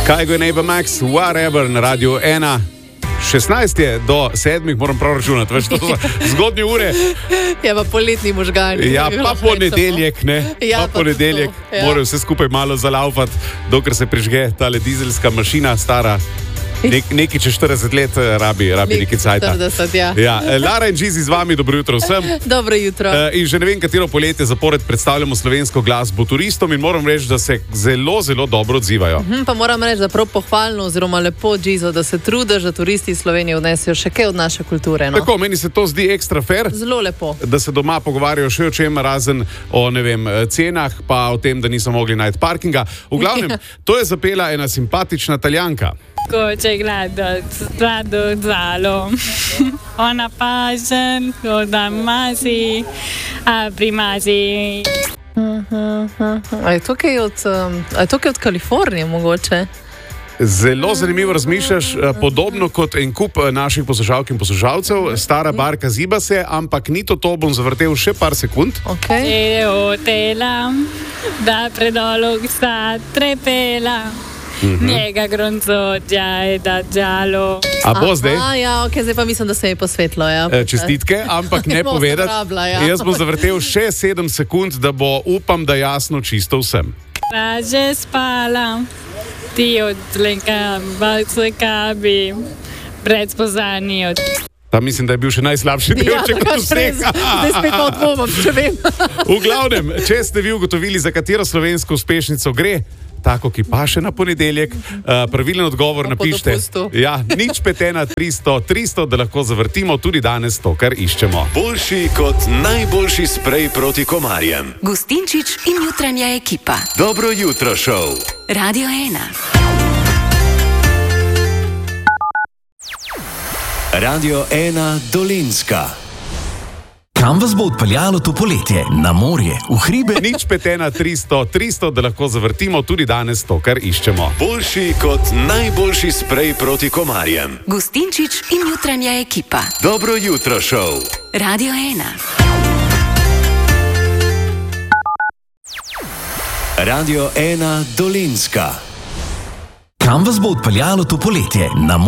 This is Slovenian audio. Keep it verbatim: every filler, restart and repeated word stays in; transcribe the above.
Kygo in Ava Max, Whatever na Radiu ena. šestnajst je do sedmih, moram prav računati, veš, to so zgodnje ure. Ja, pa poletni možgani. Ja, pa ponedeljek, ne? Ja, pa ponedeljek, ja. Morajo vse skupaj malo zalaufati, dokler se prižge tale dizelska mašina, stara. Nek, neki čez štirideset let rabi, rabi neki cajta. štirideset, ja. Ja, Lara in Gizi z vami, dobro jutro vsem. Dobro jutro. Uh, in že ne vem, katero poletje zapored predstavljamo slovensko glasbo turistom in moram reči, da se zelo, zelo dobro odzivajo. Hm, pa moram reči, da prav pohvalno oziroma lepo, Gizo, da se trudiš, da turisti iz Slovenije odnesijo še kaj od naše kulture. No? Tako, meni se to zdi ekstra fair. Zelo lepo. Da se doma pogovarjajo še o čem, razen o, ne vem, cenah, pa o tem, da niso mogli najti parkinga. V glavnem, to je zapela ena simpatična Italijanka. Ko c'è grado, strado zalo, ona pažen, da masi, a primasi. A je to kaj od, um, a je to kaj od Kalifornije mogoče? Zelo zanimivo razmišljaš, podobno kot en kup naših poslušalk in poslušalcev. Stara barka ziba se, ampak ni to to, bom zavrtel še par sekund. Okay. E hotela, da predolo sta trepela. Mm-hmm. Njega groncođa je da džalo. A bo zdaj? A, ja, ok, zdaj pa mislim, da se je posvetlo. Ja. Čestitke, ampak ne povedati. Ja. Jaz bom zavrtel še sedem sekund, da bo, upam, da jasno čisto vsem. Raže spala, ti odlenka, balcojka bi pred spozanji od... Ta mislim, da je bil še najslabši delček od vsega. Zdaj spet pa odmomam, če vem. V glavnem, če ste vi ugotovili, za katero slovensko uspešnico gre, tako, ki paše na ponedeljek, uh, pravilen odgovor no, napište. Ja, nič petena tristo, tristo, da lahko zavrtimo tudi danes to, kar iščemo. Boljši kot najboljši sprej proti komarjem. Gustinčič in jutranja ekipa. Dobro jutro, šov. Radio ena. Radio ena Dolenjska. Kam vas bo odpeljalo to poletje? Na morje, v hribe? Nič petena tristo, tristo, da lahko zavrtimo tudi danes to, kar iščemo. Boljši kot najboljši sprej proti komarjem. Gustinčič in jutranja ekipa. Dobro jutro, šov. Radio ena. Radio ena Dolenjska. Kam vas bo odpeljalo to poletje? Na morje.